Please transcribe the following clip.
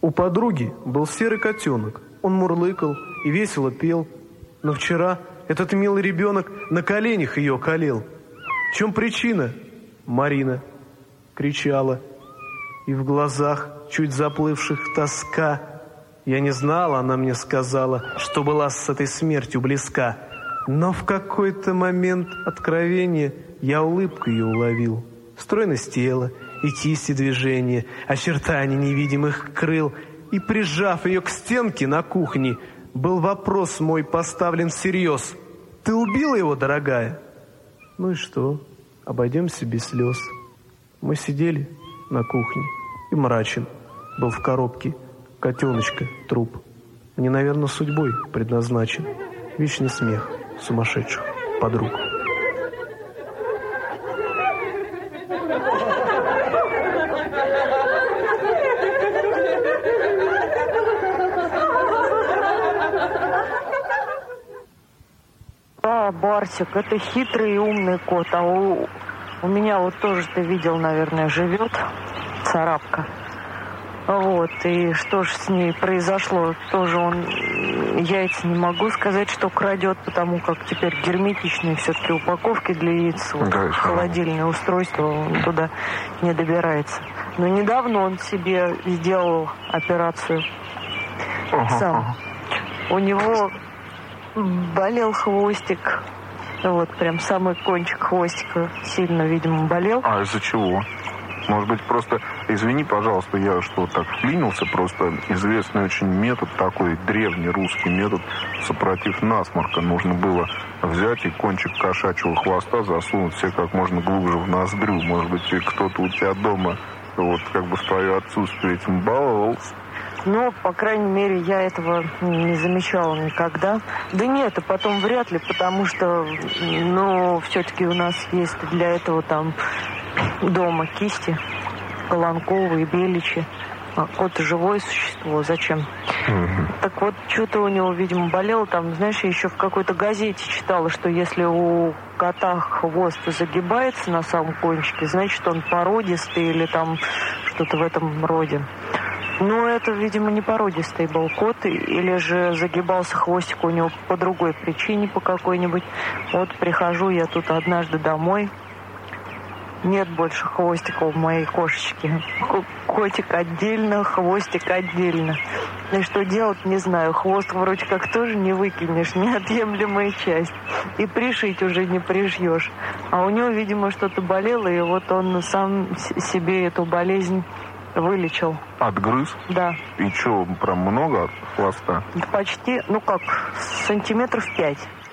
У подруги был серый котенок. Он мурлыкал и весело пел. Но вчера этот милый ребенок на коленях ее калел. В чем причина? Марина кричала. И в глазах чуть заплывших тоска. Я не знала, она мне сказала, что была с этой смертью близка. Но в какой-то момент откровения я улыбку ее уловил. Стройность тела и кисти движения, очертания невидимых крыл. И, прижав ее к стенке на кухне, был вопрос мой поставлен всерьез. «Ты убила его, дорогая?» Ну и что? Обойдемся без слез. Мы сидели на кухне, и мрачен был в коробке котеночка труп. Мне, наверное, судьбой предназначен вечный смех сумасшедших подруг. Да, Барсик, это хитрый и умный кот. А у меня вот тоже, ты видел, наверное, живет царапка. Вот, и что же с ней произошло? Тоже он яйца не могу сказать, что крадет, потому как теперь герметичные все-таки упаковки для яиц, вот, холодильное устройство, он туда не добирается. Но недавно он себе сделал операцию сам. У него болел хвостик, вот прям самый кончик хвостика сильно, видимо, болел. А из-за чего? Может быть, просто, извини, пожалуйста, я что так вклинился, просто известный очень метод, такой древний русский метод, сопротив насморка. Нужно было взять и кончик кошачьего хвоста засунуть себе как можно глубже в ноздрю. Может быть, кто-то у тебя дома вот как бы в твое отсутствие этим баловался? Ну, по крайней мере, я этого не замечала никогда. Да нет, и потом вряд ли, потому что, ну, все-таки у нас есть для этого там дома кисти, Колонковые, Беличи. А кот живое существо, зачем? Так вот, что-то у него, видимо, болело. Там, знаешь, я еще в какой-то газете читала, что если у кота хвост загибается на самом кончике, значит, он породистый или там что-то в этом роде. Но это, видимо, не породистый был кот, или же загибался хвостик у него по другой причине, по какой-нибудь. Вот прихожу я тут однажды домой, нет больше хвостика у моей кошечки. Котик отдельно, хвостик отдельно. И что делать, не знаю. Хвост вроде как тоже не выкинешь, неотъемлемая часть. И пришить уже не пришьешь. А у него, видимо, что-то болело, и вот он сам себе эту болезнь вылечил. Отгрыз? Да. И что, прям много от хвоста? Почти, ну как, сантиметров 5.